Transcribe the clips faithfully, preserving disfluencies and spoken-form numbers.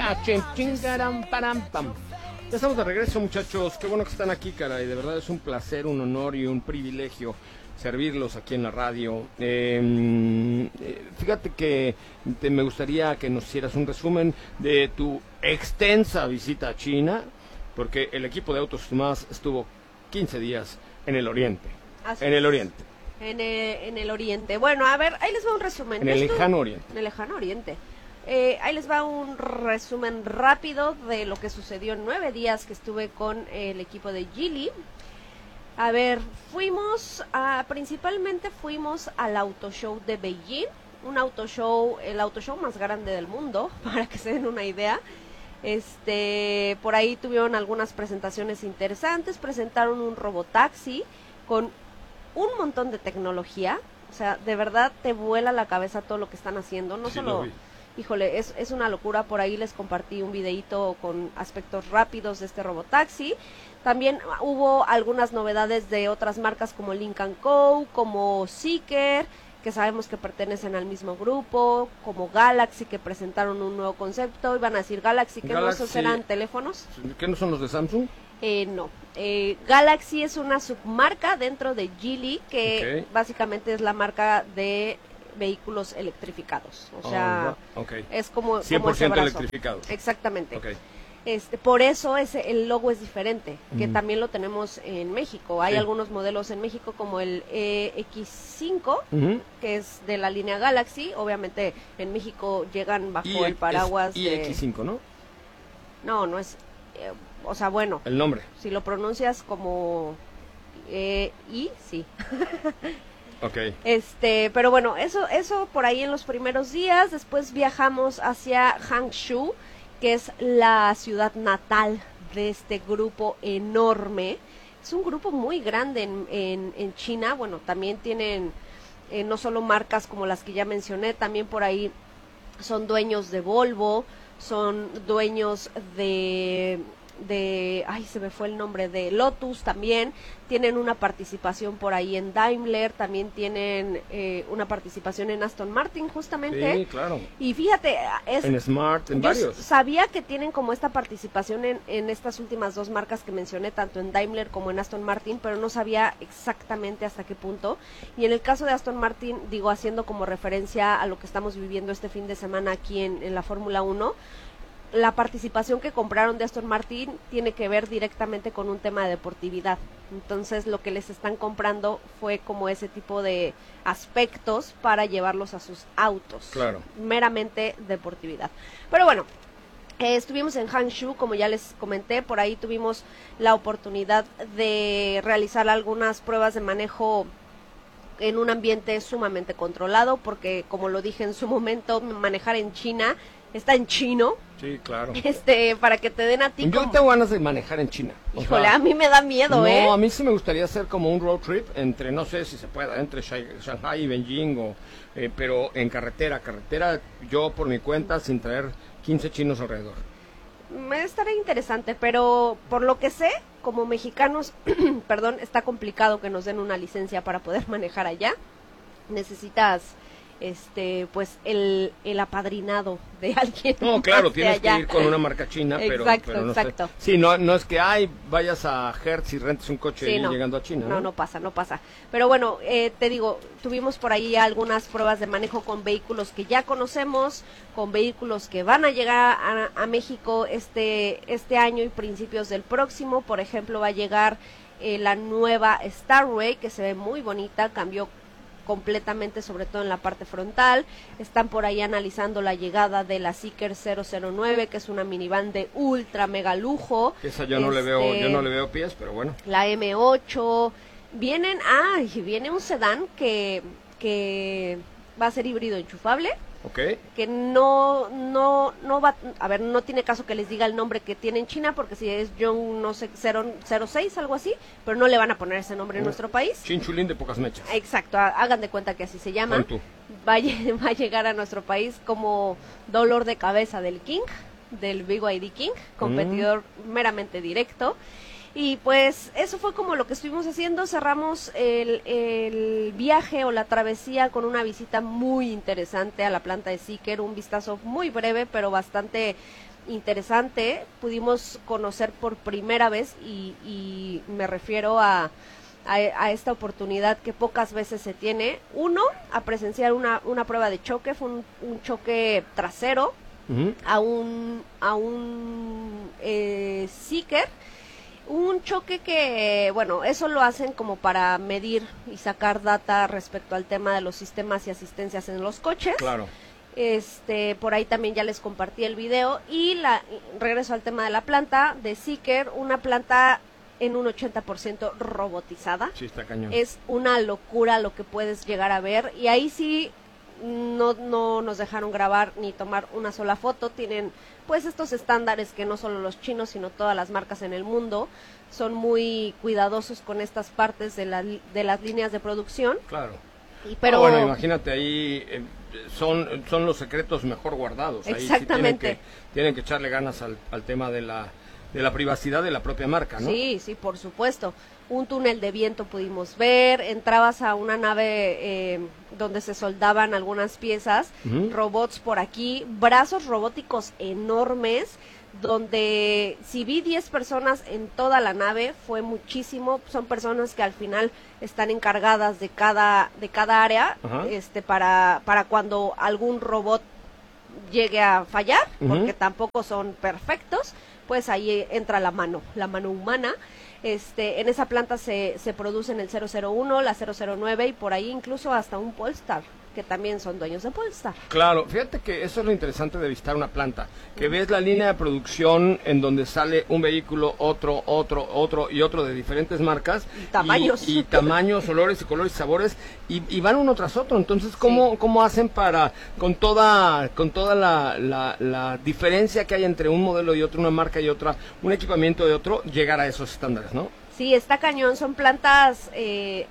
Chin, chingaram, param, pam. Ya estamos de regreso, muchachos. Qué bueno que están aquí, caray. De verdad es un placer, un honor y un privilegio servirlos aquí en la radio. Eh, fíjate que te, me gustaría que nos hicieras un resumen de tu extensa visita a China, porque el equipo de Autos Más estuvo quince días en el Oriente. Así en es. el Oriente. En el, en el Oriente. Bueno, a ver, ahí les va un resumen. En el Esto- lejano Oriente. En el lejano Oriente. Eh, ahí les va un resumen rápido de lo que sucedió en nueve días que estuve con el equipo de Geely. A ver, fuimos, a, principalmente fuimos al Auto Show de Beijing, un auto show, el auto show más grande del mundo, para que se den una idea. Este, por ahí tuvieron algunas presentaciones interesantes, presentaron un robotaxi con un montón de tecnología, o sea, de verdad te vuela la cabeza todo lo que están haciendo, no Sí, solo... lo vi. Híjole, es, es una locura. Por ahí les compartí un videíto con aspectos rápidos de este robotaxi. También hubo algunas novedades de otras marcas como Lincoln Co., como Zeekr, que sabemos que pertenecen al mismo grupo, como Galaxy, que presentaron un nuevo concepto. Iban a decir Galaxy, que Galaxy. no esos eran teléfonos. ¿Qué no son los de Samsung? Eh, no. Eh, Galaxy es una submarca dentro de Geely, que Ok. básicamente es la marca de vehículos electrificados. O sea, Oh, ok. es como, cien como por ese ciento brazo. electrificados. Exactamente. Ok. Este, por eso ese, el logo es diferente, que Ujú. también lo tenemos en México. Hay Sí. algunos modelos en México como el E X cinco, Ujú. que es de la línea Galaxy. Obviamente en México llegan bajo Y el paraguas es de... I X cinco, ¿no? No, no es... eh, o sea, bueno, El nombre. si lo pronuncias como... Eh, I, sí. Ok. Este, pero bueno, eso, eso por ahí en los primeros días. Después viajamos hacia Hangzhou, que es la ciudad natal de este grupo enorme. Es un grupo muy grande en, en, en China. Bueno, también tienen eh, no solo marcas como las que ya mencioné, también por ahí son dueños de Volvo, son dueños de... de, ay, se me fue el nombre, de Lotus también, tienen una participación por ahí en Daimler, también tienen eh, una participación en Aston Martin justamente, Sí, claro. y fíjate, es, En Smart, en yo varios. sabía que tienen como esta participación en, en estas últimas dos marcas que mencioné, tanto en Daimler como en Aston Martin, pero no sabía exactamente hasta qué punto, y en el caso de Aston Martin, digo, haciendo como referencia a lo que estamos viviendo este fin de semana aquí en, en la Fórmula uno, la participación que compraron de Aston Martin tiene que ver directamente con un tema de deportividad. Entonces lo que les están comprando fue como ese tipo de aspectos para llevarlos a sus autos. Claro. Meramente deportividad. Pero bueno, eh, estuvimos en Hangzhou, como ya les comenté, por ahí tuvimos la oportunidad de realizar algunas pruebas de manejo en un ambiente sumamente controlado, porque como lo dije en su momento, manejar en China está en chino. Sí, claro. Este, para que te den a ti Yo como... tengo ganas de manejar en China. O Híjole, sea, a mí me da miedo, no, ¿eh? a mí sí me gustaría hacer como un road trip entre, no sé si se pueda, entre Shanghai Shanghai y Beijing, o, eh, pero en carretera, carretera, yo por mi cuenta, sin traer quince chinos alrededor. Me estaría interesante, pero por lo que sé, como mexicanos, perdón, está complicado que nos den una licencia para poder manejar allá. Necesitas, este, pues, el, el apadrinado de alguien. No, claro, más de tienes allá. que ir con una marca china, pero, Exacto, pero no exacto. sé. Sí, no, no es que, ay, vayas a Hertz y rentes un coche Sí, y no. llegando a China, ¿no? No, no pasa, no pasa. Pero bueno, eh, te digo, tuvimos por ahí algunas pruebas de manejo con vehículos que ya conocemos, con vehículos que van a llegar a, a México este, este año y principios del próximo. Por ejemplo, va a llegar eh, la nueva Starway, que se ve muy bonita, cambió completamente, sobre todo en la parte frontal. Están por ahí analizando la llegada de la Zeekr cero cero nueve, que es una minivan de ultra mega lujo. Esa yo no le veo, Este, yo no le veo pies, pero bueno. La M ocho, vienen, ah, y viene un sedán que, que va a ser híbrido enchufable, ¿Ok? que no, no, no va, a ver, no tiene caso que les diga el nombre que tiene en China, porque si es John, no sé, cero cero seis, algo así, pero no le van a poner ese nombre en Uh, nuestro país. Chinchulín de pocas mechas. Exacto, ha- hagan de cuenta que así se llama. Pon tú. Va a, lle- va a llegar a nuestro país como dolor de cabeza del King, del B Y D King, competidor meramente directo. Y pues eso fue como lo que estuvimos haciendo. Cerramos el, el viaje o la travesía con una visita muy interesante a la planta de Zeekr, un vistazo muy breve pero bastante interesante. Pudimos conocer por primera vez, y, y me refiero a, a, a esta oportunidad que pocas veces se tiene. Uno, a presenciar una, una prueba de choque, fue un, un choque trasero uh-huh. a un, a un eh, Seeker. Un choque que, bueno, eso lo hacen como para medir y sacar data respecto al tema de los sistemas y asistencias en los coches. Claro. Este, por ahí también ya les compartí el video. Y la regreso al tema de la planta de Seeker, una planta en un ochenta por ciento robotizada. Sí, está cañón. Es una locura lo que puedes llegar a ver. Y ahí sí no, no nos dejaron grabar ni tomar una sola foto. Tienen pues estos estándares que no solo los chinos, sino todas las marcas en el mundo son muy cuidadosos con estas partes de, la, de las líneas de producción. Claro. Y, pero ah, bueno, imagínate, ahí eh, son, son los secretos mejor guardados. Exactamente. Ahí sí tienen, que, tienen que echarle ganas al, al tema de la, de la privacidad de la propia marca, ¿no? Sí, sí, por supuesto. Un túnel de viento pudimos ver, entrabas a una nave eh, donde se soldaban algunas piezas, uh-huh. robots por aquí, brazos robóticos enormes, donde si vi diez personas en toda la nave, fue muchísimo. Son personas que al final están encargadas de cada, de cada área, uh-huh. este, para, para cuando algún robot llegue a fallar, uh-huh. porque tampoco son perfectos, pues ahí entra la mano, la mano humana. Este, en esa planta se, se producen el cero cero uno, la cero cero nueve y por ahí incluso hasta un Polestar, que también son dueños de Polestar. Claro, fíjate que eso es lo interesante de visitar una planta, que ves la línea de producción en donde sale un vehículo, otro, otro, otro y otro de diferentes marcas. Y tamaños. Y, y tamaños, olores y colores y sabores, y, y van uno tras otro. Entonces, ¿cómo, sí. ¿cómo hacen para, con toda, con toda la, la, la diferencia que hay entre un modelo y otro, una marca y otra, un equipamiento y otro, llegar a esos estándares, ¿no? Sí, está cañón, son plantas Eh...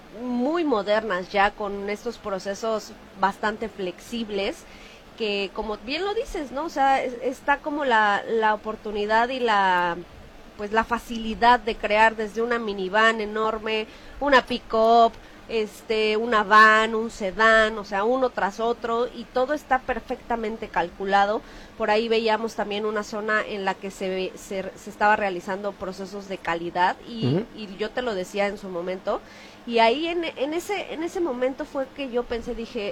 muy modernas ya, con estos procesos bastante flexibles, que como bien lo dices, ¿no? O sea, es, está como la, la oportunidad y la pues la facilidad de crear desde una minivan enorme, una pick-up, este, una van, un sedán, o sea, uno tras otro, y todo está perfectamente calculado. Por ahí veíamos también una zona en la que se, se, se estaba realizando procesos de calidad, y, uh-huh. y yo te lo decía en su momento, y ahí en, en ese en ese momento fue que yo pensé, dije,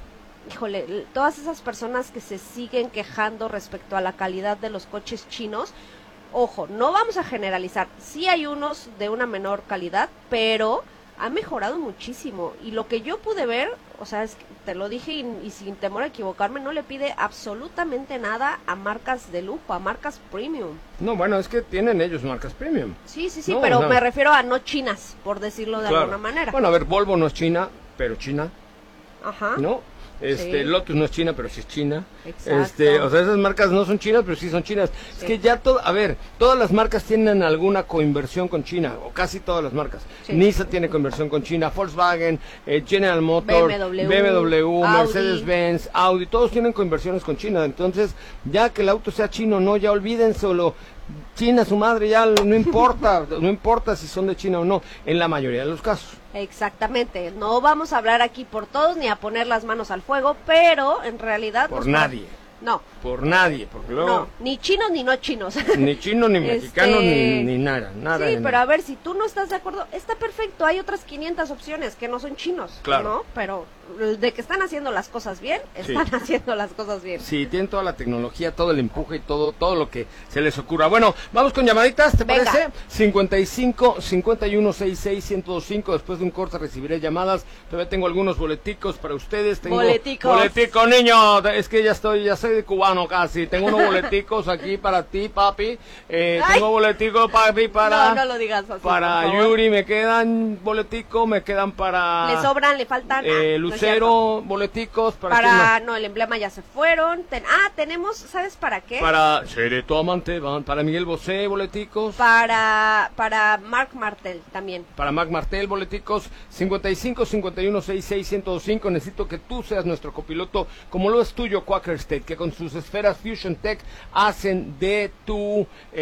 híjole, todas esas personas que se siguen quejando respecto a la calidad de los coches chinos, ojo, no vamos a generalizar, sí hay unos de una menor calidad, pero ha mejorado muchísimo, y lo que yo pude ver, o sea, es que te lo dije y, y sin temor a equivocarme, no le pide absolutamente nada a marcas de lujo, a marcas premium. No, bueno, es que tienen ellos marcas premium. Sí, sí, sí, no, pero o sea, me refiero a no chinas, por decirlo de claro. alguna manera. Bueno, a ver, Volvo no es China, pero China. Ajá. ¿No? Este, sí. Lotus no es China, pero sí es China. Exacto. Este, o sea, esas marcas no son chinas, pero sí son chinas. Sí. Es que ya todo, a ver, todas las marcas tienen alguna coinversión con China, o casi todas las marcas. Sí. Nissan tiene coinversión con China, Volkswagen, eh, General Motors, B M W, B M W Mercedes-Benz, Audi, todos tienen coinversiones con China. Entonces, ya que el auto sea chino, no, ya olvídenselo. China, su madre, ya no importa, no importa si son de China o no, en la mayoría de los casos. Exactamente, no vamos a hablar aquí por todos ni a poner las manos al fuego, pero en realidad... Por pues, nadie. No. Por nadie, porque luego... No, ni chinos ni no chinos. Ni chinos, ni mexicanos, este... ni, ni nada, nada. Sí, ni pero nada. A ver, si tú no estás de acuerdo, está perfecto, hay otras quinientas opciones que no son chinos, claro. ¿no? Pero de que están haciendo las cosas bien, están sí. haciendo las cosas bien. Sí, tienen toda la tecnología, todo el empuje y todo todo lo que se les ocurra. Bueno, vamos con llamaditas, ¿te Venga. parece? cincuenta y cinco, cincuenta y uno, sesenta y seis, ciento veinticinco. Después de un corte recibiré llamadas. Todavía tengo algunos boleticos para ustedes. Tengo boleticos. Boletico, niño. Es que ya estoy, ya soy de cubano casi. Tengo unos boleticos aquí para ti, papi. Eh, tengo boleticos, papi, para... No, no lo digas así, para Yuri, me quedan boleticos, me quedan para... Le sobran, le faltan... Eh, ah, Lucero, no boleticos para... Para... No, el emblema ya se fueron. Ten... Ah, tenemos, ¿sabes para qué? Para... Seré tu amante, van. Para Miguel Bosé, boleticos. Para... Para Marc Martel también. Para Marc Martel, boleticos. cincuenta y cinco, cincuenta y uno, sesenta y seis, ciento veinticinco. Necesito que tú seas nuestro copiloto, como lo es tuyo Quaker State, que con sus esferas Fusion Tech hacen de tu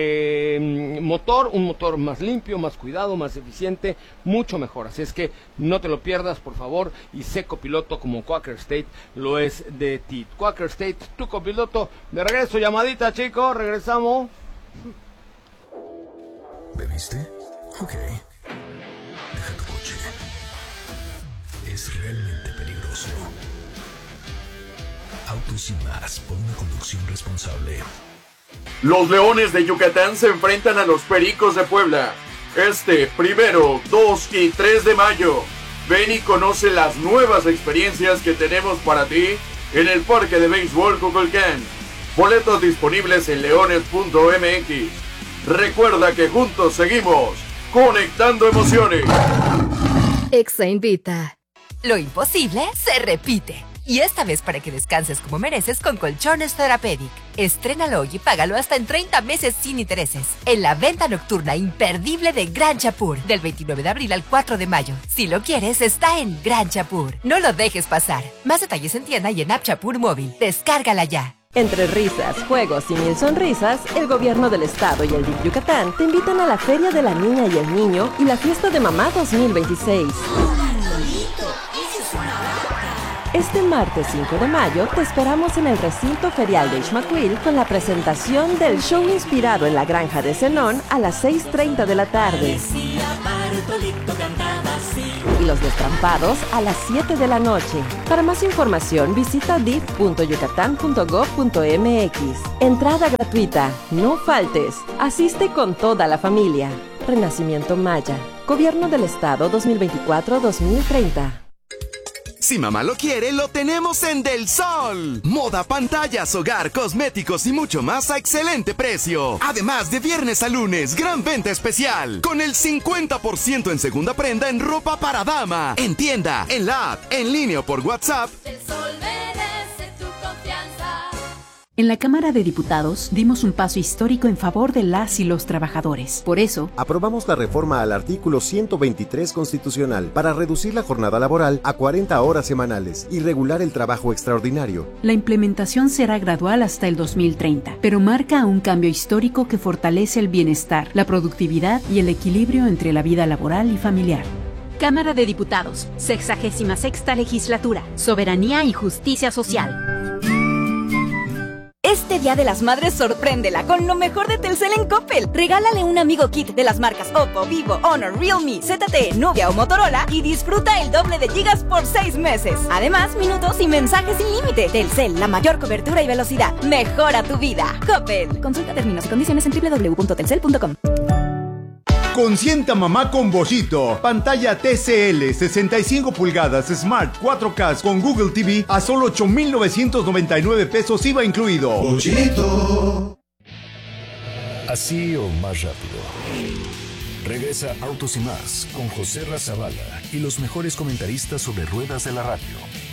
eh, motor un motor más limpio, más cuidado, más eficiente, mucho mejor. Así es que no te lo pierdas, por favor, y sé copiloto copiloto como Quaker State lo es de ti. Quaker State, tu copiloto. De regreso, llamadita, chicos, regresamos. ¿Bebiste? Ok. Deja tu coche. Es realmente peligroso. Autos Sin Más, por una conducción responsable. Los Leones de Yucatán se enfrentan a los Pericos de Puebla. Este primero, dos y tres de mayo. Ven y conoce las nuevas experiencias que tenemos para ti en el Parque de Béisbol Cuculcán. Boletos disponibles en leones punto m x. Recuerda que juntos seguimos conectando emociones. Exa invita. Lo imposible se repite. Y esta vez para que descanses como mereces con Colchones Therapeutic. Estrénalo hoy y págalo hasta en treinta meses sin intereses. En la venta nocturna imperdible de Gran Chapur. Del veintinueve de abril al cuatro de mayo. Si lo quieres, está en Gran Chapur. No lo dejes pasar. Más detalles en tienda y en App Chapur Móvil. Descárgala ya. Entre risas, juegos y mil sonrisas, el gobierno del estado y el D I F Yucatán te invitan a la Feria de la Niña y el Niño y la Fiesta de Mamá dos mil veintiséis. Este martes cinco de mayo te esperamos en el recinto ferial de Ixmaquil con la presentación del show inspirado en la granja de Zenón a las seis treinta de la tarde. Y los destrampados a las siete de la noche. Para más información visita d i f punto yucatán punto gov punto m x. Entrada gratuita, no faltes. Asiste con toda la familia. Renacimiento Maya. Gobierno del Estado dos mil veinticuatro a dos mil treinta. Si mamá lo quiere, lo tenemos en Del Sol. Moda, pantallas, hogar, cosméticos y mucho más a excelente precio. Además, de viernes a lunes, gran venta especial. Con el cincuenta por ciento en segunda prenda en ropa para dama. En tienda, en la app, en línea o por WhatsApp. Del Sol merece tu confianza. En la Cámara de Diputados dimos un paso histórico en favor de las y los trabajadores. Por eso, aprobamos la reforma al artículo ciento veintitrés constitucional para reducir la jornada laboral a cuarenta horas semanales y regular el trabajo extraordinario. La implementación será gradual hasta el dos mil treinta, pero marca un cambio histórico que fortalece el bienestar, la productividad y el equilibrio entre la vida laboral y familiar. Cámara de Diputados, sexagésima sexta legislatura, soberanía y justicia social. Este Día de las Madres sorpréndela con lo mejor de Telcel en Coppel. Regálale un amigo kit de las marcas Oppo, Vivo, Honor, Realme, Z T E, Nubia o Motorola y disfruta el doble de gigas por seis meses. Además, minutos y mensajes sin límite. Telcel, la mayor cobertura y velocidad. Mejora tu vida. Coppel. Consulta términos y condiciones en doble u doble u doble u punto telcel punto com. Consienta mamá con Bollito. Pantalla T C L sesenta y cinco pulgadas Smart cuatro K con Google T V a solo ocho mil novecientos noventa y nueve pesos I V A incluido. Bollito. Así o más rápido. Regresa Autos y Más con José Razabala y los mejores comentaristas sobre ruedas de la radio.